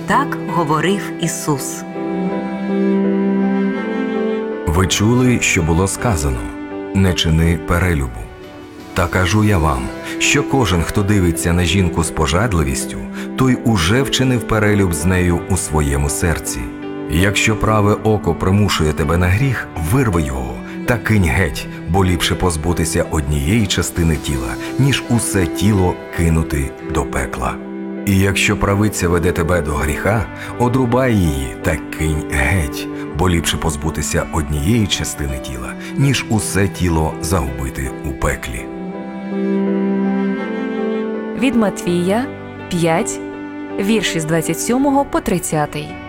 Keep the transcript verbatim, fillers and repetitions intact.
так говорив Ісус. Ви чули, що було сказано: «Не чини перелюбу». Та кажу я вам, що кожен, хто дивиться на жінку з пожадливістю, той уже вчинив перелюб з нею у своєму серці. Якщо праве око примушує тебе на гріх, вирви його та кинь геть, бо ліпше позбутися однієї частини тіла, ніж усе тіло кинути до пекла. І якщо правиця веде тебе до гріха, одрубай її та кинь геть, бо ліпше позбутися однієї частини тіла, ніж усе тіло загубити у пеклі. Від Матвія п'ять, вірші з двадцять сьомого по тридцятий.